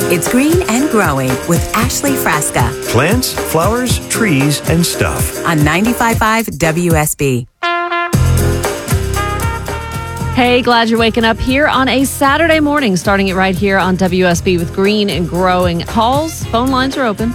It's Green and Growing with Ashley Frasca Plants, flowers, trees, and stuff. on 95.5 WSB. Hey, glad you're waking up here on a Saturday morning, starting it right here on WSB with Green and Growing. Calls, phone lines are open,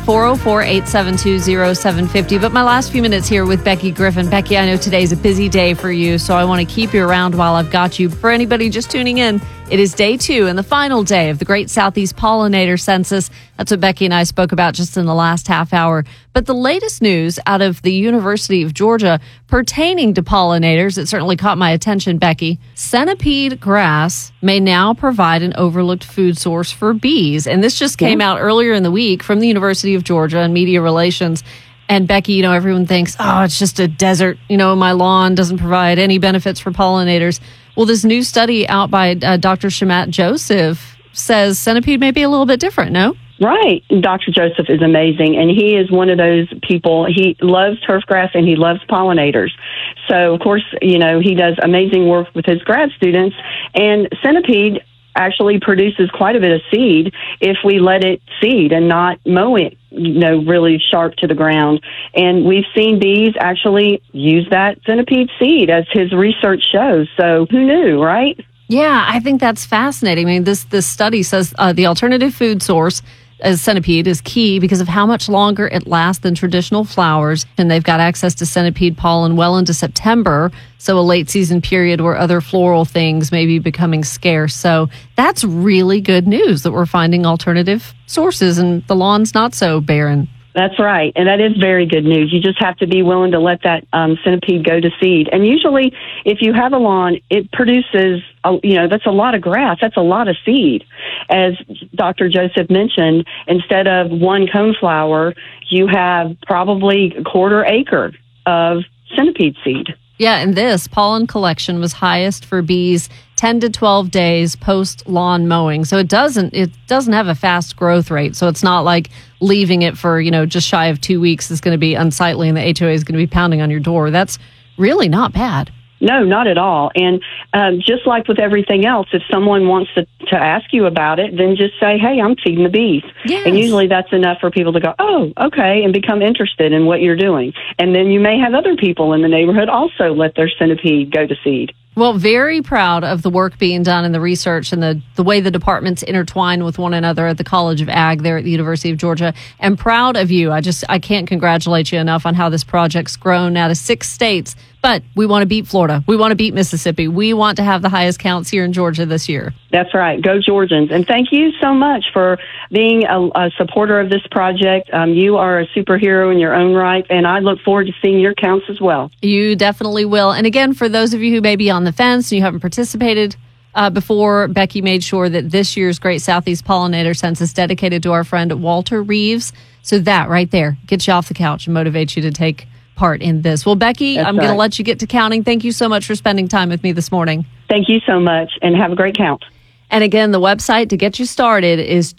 404-872-0750. But my last few minutes here with Becky Griffin. Becky, I know today's a busy day for you, so I want to keep you around while I've got you. For anybody just tuning in, it is day 2 and the final day of the Great Southeast Pollinator Census. That's what Becky and I spoke about just in the last half hour. But the latest news out of the University of Georgia pertaining to pollinators, it certainly caught my attention, Becky. Centipede grass may now provide an overlooked food source for bees. And this just came out earlier in the week from the University of Georgia and Media Relations. And Becky, you know, everyone thinks, oh, it's just a desert. You know, my lawn doesn't provide any benefits for pollinators. Well, this new study out by Dr. Shamat Joseph says centipede may be a little bit different, no? Right. Dr. Joseph is amazing, and he is one of those people. He loves turfgrass, and he loves pollinators. So, of course, you know, he does amazing work with his grad students, and centipede actually produces quite a bit of seed if we let it seed and not mow it, you know, really sharp to the ground. And we've seen bees actually use that centipede seed, as his research shows. So who knew, right? Yeah, I think that's fascinating. I mean, this study says the alternative food source as centipede is key because of how much longer it lasts than traditional flowers. And they've got access to centipede pollen well into September. So a late season period where other floral things may be becoming scarce. So that's really good news that we're finding alternative sources and the lawn's not so barren. That's right. And that is very good news. You just have to be willing to let that centipede go to seed. And usually, if you have a lawn, it produces, that's a lot of grass. That's a lot of seed. As Dr. Joseph mentioned, instead of one coneflower, you have probably a quarter acre of centipede seed. Yeah, and this pollen collection was highest for bees 10 to 12 days post lawn mowing. So it doesn't have a fast growth rate. So it's not like leaving it for, just shy of 2 weeks is going to be unsightly and the HOA is going to be pounding on your door. That's really not bad. No, not at all. And just like with everything else, if someone wants to ask you about it, then just say, hey, I'm feeding the bees. Yes. And usually that's enough for people to go, oh, okay, and become interested in what you're doing. And then you may have other people in the neighborhood also let their centipede go to seed. Well, very proud of the work being done and the research and the way the departments intertwine with one another at the College of Ag there at the University of Georgia. And proud of you. I can't congratulate you enough on how this project's grown now to 6 states. But we want to beat Florida. We want to beat Mississippi. We want to have the highest counts here in Georgia this year. That's right. Go Georgians. And thank you so much for being a supporter of this project. You are a superhero in your own right, and I look forward to seeing your counts as well. You definitely will. And again, for those of you who may be on the fence and you haven't participated before, Becky made sure that this year's Great Southeast Pollinator Census dedicated to our friend Walter Reeves. So that right there gets you off the couch and motivates you to take part in this. Well, Becky, I'm going to let you get to counting. Thank you so much for spending time with me this morning. Thank you so much, and have a great count. And again, the website to get you started is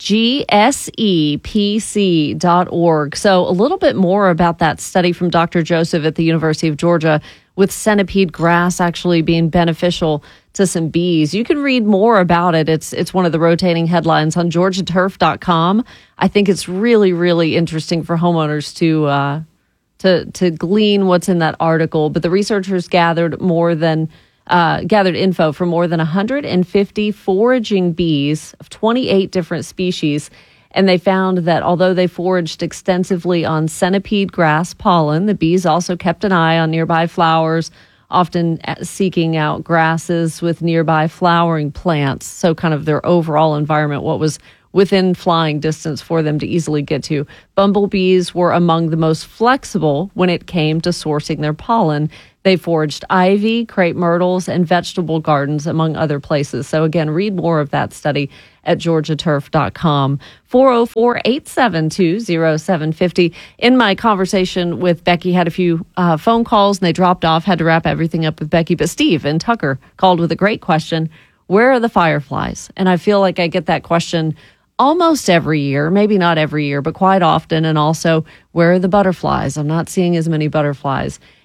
gsepc.org. So a little bit more about that study from Dr. Joseph at the University of Georgia with centipede grass actually being beneficial to some bees. You can read more about it. It's one of the rotating headlines on georgiaturf.com. I think it's really, really interesting for homeowners to glean what's in that article. But the researchers gathered info from more than 150 foraging bees of 28 different species. And they found that although they foraged extensively on centipede grass pollen, the bees also kept an eye on nearby flowers, often seeking out grasses with nearby flowering plants. So kind of their overall environment, what was within flying distance for them to easily get to. Bumblebees were among the most flexible when it came to sourcing their pollen. They foraged ivy, crepe myrtles, and vegetable gardens, among other places. So again, read more of that study at georgiaturf.com. 404-872-0750. In my conversation with Becky, had a few phone calls and they dropped off, had to wrap everything up with Becky. But Steve in Tucker called with a great question. Where are the fireflies? And I feel like I get that question almost every year, maybe not every year, but quite often. And also, where are the butterflies? I'm not seeing as many butterflies.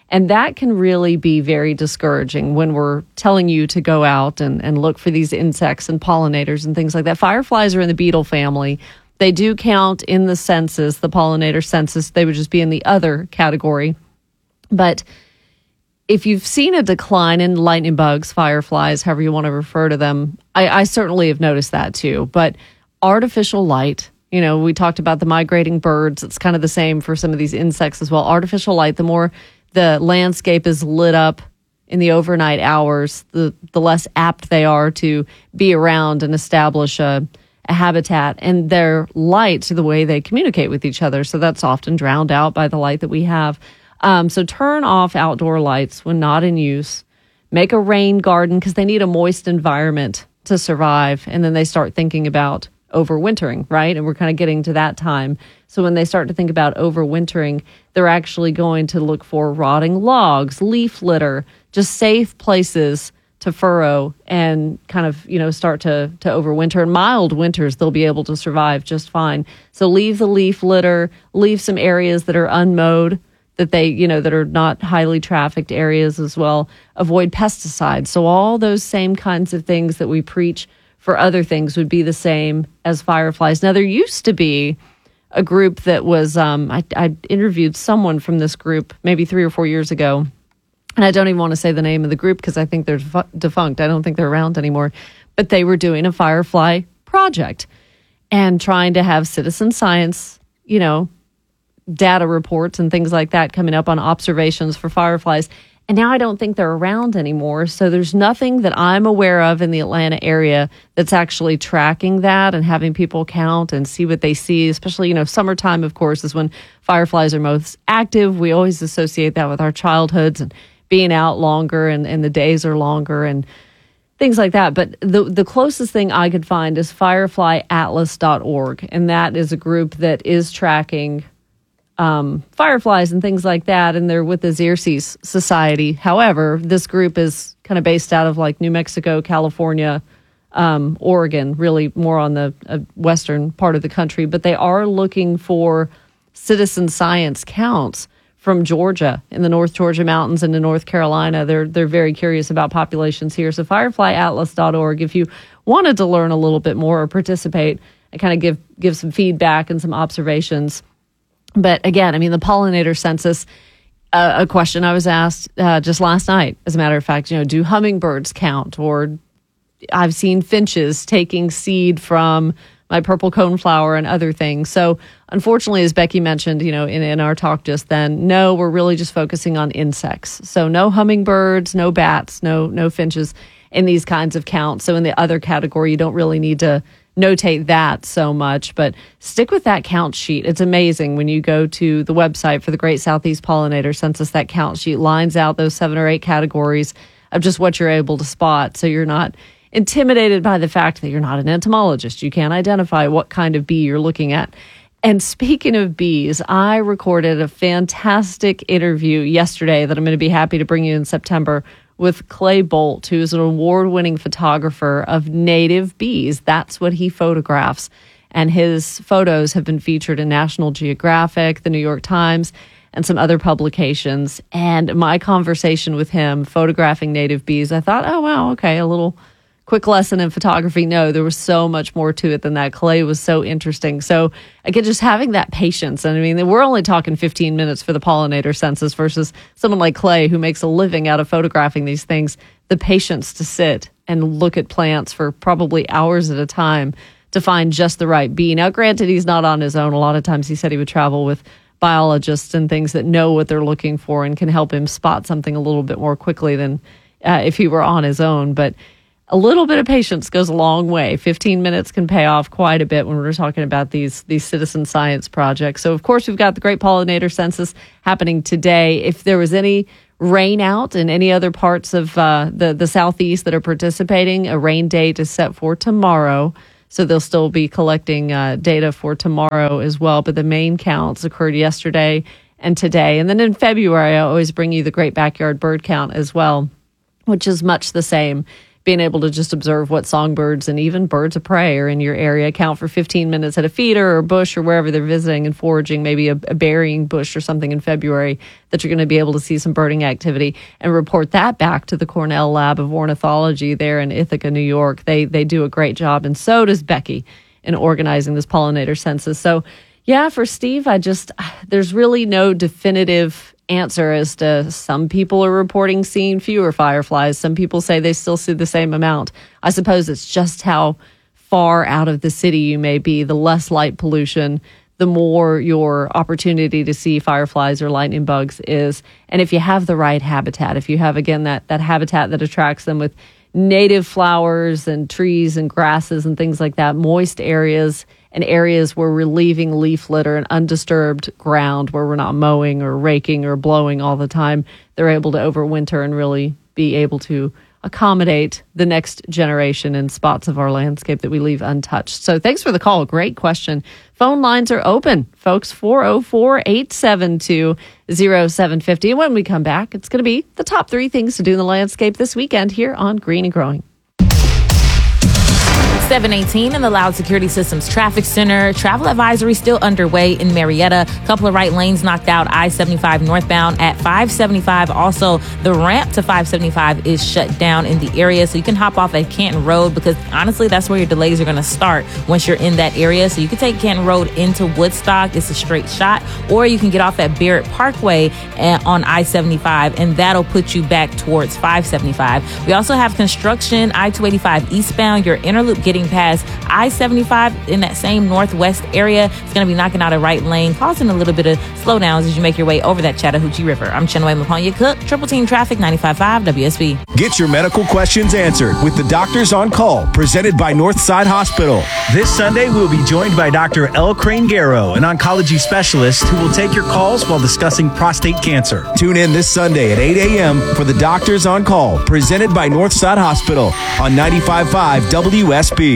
And that can really be very discouraging when we're telling you to go out and look for these insects and pollinators and things like that. Fireflies are in the beetle family. They do count in the census, the pollinator census. They would just be in the other category. But if you've seen a decline in lightning bugs, fireflies, however you want to refer to them, I certainly have noticed that too. But artificial light, we talked about the migrating birds. It's kind of the same for some of these insects as well. Artificial light, the more the landscape is lit up in the overnight hours, the less apt they are to be around and establish a habitat. And their lights are the way they communicate with each other. So that's often drowned out by the light that we have. So turn off outdoor lights when not in use. Make a rain garden because they need a moist environment to survive. And then they start thinking about overwintering, right? And we're kind of getting to that time. So when they start to think about overwintering, they're actually going to look for rotting logs, leaf litter, just safe places to furrow and kind of, start to overwinter. And mild winters, they'll be able to survive just fine. So leave the leaf litter, leave some areas that are unmowed, that that are not highly trafficked areas as well. Avoid pesticides. So all those same kinds of things that we preach for other things would be the same as fireflies. Now, there used to be a group that was, I interviewed someone from this group maybe 3 or 4 years ago, and I don't even want to say the name of the group because I think they're defunct. I don't think they're around anymore. But they were doing a firefly project and trying to have citizen science, data reports and things like that coming up on observations for fireflies. And now I don't think they're around anymore. So there's nothing that I'm aware of in the Atlanta area that's actually tracking that and having people count and see what they see, especially, summertime, of course, is when fireflies are most active. We always associate that with our childhoods and being out longer and the days are longer and things like that. But the closest thing I could find is fireflyatlas.org. And that is a group that is tracking fireflies and things like that, and they're with the Xerces Society. However, this group is kind of based out of like New Mexico, California, Oregon, really more on the western part of the country, but they are looking for citizen science counts from Georgia, in the North Georgia mountains, and in North Carolina. They're very curious about populations here. So fireflyatlas.org, if you wanted to learn a little bit more or participate and kind of give some feedback and some observations. But again, the pollinator census, a question I was asked just last night, as a matter of fact, do hummingbirds count? Or I've seen finches taking seed from my purple coneflower and other things. So unfortunately, as Becky mentioned, in our talk just then, no, we're really just focusing on insects. So no hummingbirds, no bats, no finches in these kinds of counts. So in the other category, you don't really need to notate that so much, but stick with that count sheet. It's amazing when you go to the website for the Great Southeast Pollinator Census, that count sheet lines out those 7 or 8 categories of just what you're able to spot. So you're not intimidated by the fact that you're not an entomologist. You can't identify what kind of bee you're looking at. And speaking of bees, I recorded a fantastic interview yesterday that I'm going to be happy to bring you in September with Clay Bolt, who is an award-winning photographer of native bees. That's what he photographs. And his photos have been featured in National Geographic, the New York Times, and some other publications. And my conversation with him, photographing native bees, I thought, oh, wow, okay, a little quick lesson in photography. No, there was so much more to it than that. Clay was so interesting. So again, just having that patience. And we're only talking 15 minutes for the pollinator census versus someone like Clay who makes a living out of photographing these things. The patience to sit and look at plants for probably hours at a time to find just the right bee. Now, granted, he's not on his own. A lot of times he said he would travel with biologists and things that know what they're looking for and can help him spot something a little bit more quickly than if he were on his own. But a little bit of patience goes a long way. 15 minutes can pay off quite a bit when we're talking about these citizen science projects. So, of course, we've got the Great Pollinator Census happening today. If there was any rain out in any other parts of the Southeast that are participating, a rain date is set for tomorrow. So they'll still be collecting data for tomorrow as well. But the main counts occurred yesterday and today. And then in February, I always bring you the Great Backyard Bird Count as well, which is much the same. being able to just observe what songbirds and even birds of prey are in your area, count for 15 minutes at a feeder or bush or wherever they're visiting and foraging, maybe a berrying bush or something in February, that you're going to be able to see some birding activity and report that back to the Cornell Lab of Ornithology there in Ithaca, New York. They do a great job, and so does Becky in organizing this pollinator census. So, yeah, for Steve, there's really no definitive answer as to some people are reporting seeing fewer fireflies. Some people say they still see the same amount. I suppose it's just how far out of the city you may be. The less light pollution, the more your opportunity to see fireflies or lightning bugs is. And if you have the right habitat, if you have, again, that habitat that attracts them with native flowers and trees and grasses and things like that, moist areas and areas where we're leaving leaf litter and undisturbed ground where we're not mowing or raking or blowing all the time, they're able to overwinter and really be able to accommodate the next generation in spots of our landscape that we leave untouched. So thanks for the call. Great question. Phone lines are open, folks, 404-872-0750. And when we come back, it's going to be the top 3 things to do in the landscape this weekend here on Green and Growing. 718 in the Loud Security Systems Traffic Center. Travel advisory still underway in Marietta. A couple of right lanes knocked out. I-75 northbound at 575. Also, the ramp to 575 is shut down in the area, so you can hop off at Canton Road, because honestly, that's where your delays are going to start once you're in that area. So you can take Canton Road into Woodstock. It's a straight shot. Or you can get off at Barrett Parkway on I-75, and that'll put you back towards 575. We also have construction I-285 eastbound. Your inner loop getting past I-75 in that same northwest area. It's going to be knocking out a right lane, causing a little bit of slowdowns as you make your way over that Chattahoochee River. I'm Chinwe Maponya Cook, Triple Team Traffic 95.5 WSB. Get your medical questions answered with the Doctors on Call, presented by Northside Hospital. This Sunday, we'll be joined by Dr. L. Crane-Garrow, an oncology specialist who will take your calls while discussing prostate cancer. Tune in this Sunday at 8 a.m. for the Doctors on Call, presented by Northside Hospital on 95.5 WSB.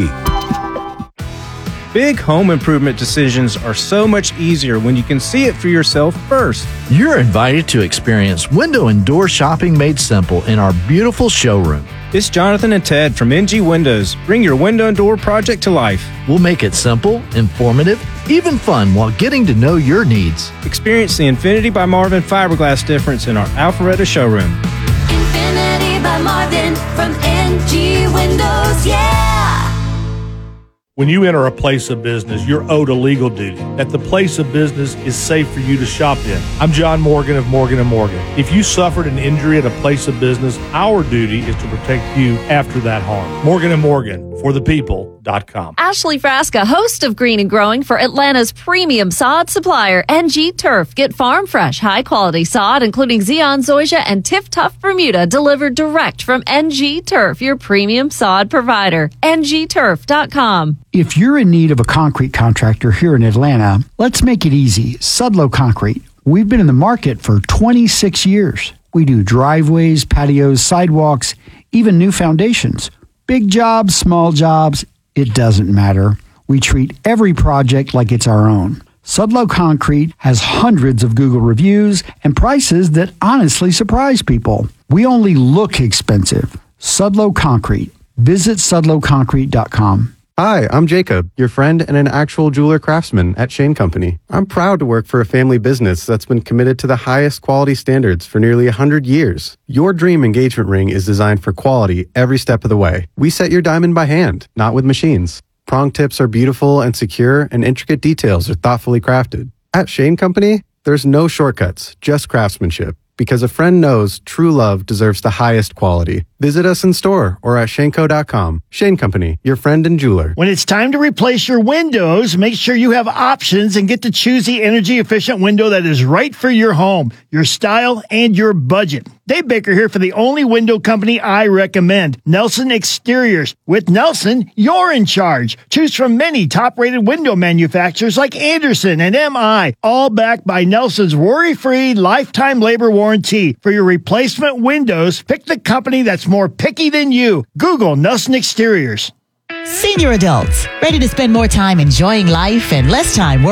Big home improvement decisions are so much easier when you can see it for yourself first. You're invited to experience window and door shopping made simple in our beautiful showroom. It's Jonathan and Ted from NG Windows. Bring your window and door project to life. We'll make it simple, informative, even fun while getting to know your needs. Experience the Infinity by Marvin fiberglass difference in our Alpharetta showroom. Infinity by Marvin from NG Windows, yeah! When you enter a place of business, you're owed a legal duty that the place of business is safe for you to shop in. I'm John Morgan of Morgan & Morgan. If you suffered an injury at a place of business, our duty is to protect you after that harm. Morgan & Morgan, for the people.com. Ashley Frasca, host of Green and Growing for Atlanta's premium sod supplier, NG Turf. Get farm fresh, high quality sod, including Zeon, Zoysia, and Tiff Tough Bermuda, delivered direct from NG Turf, your premium sod provider. NGTurf.com. If you're in need of a concrete contractor here in Atlanta, let's make it easy. Sudlow Concrete. We've been in the market for 26 years. We do driveways, patios, sidewalks, even new foundations. Big jobs, small jobs, it doesn't matter. We treat every project like it's our own. Sudlow Concrete has hundreds of Google reviews and prices that honestly surprise people. We only look expensive. Sudlow Concrete. Visit sudlowconcrete.com. Hi, I'm Jacob, your friend and an actual jeweler craftsman at Shane Company. I'm proud to work for a family business that's been committed to the highest quality standards for nearly 100 years. Your dream engagement ring is designed for quality every step of the way. We set your diamond by hand, not with machines. Prong tips are beautiful and secure, and intricate details are thoughtfully crafted. At Shane Company, there's no shortcuts, just craftsmanship. Because a friend knows true love deserves the highest quality. Visit us in store or at shaneco.com. Shane Company, your friend and jeweler. When it's time to replace your windows, make sure you have options and get to choose the energy-efficient window that is right for your home, your style, and your budget. Dave Baker here for the only window company I recommend, Nelson Exteriors. With Nelson, you're in charge. Choose from many top-rated window manufacturers like Anderson and MI, all backed by Nelson's worry-free lifetime labor warranty. For your replacement windows, pick the company that's more picky than you. Google Nelson Exteriors. Senior adults, ready to spend more time enjoying life and less time working.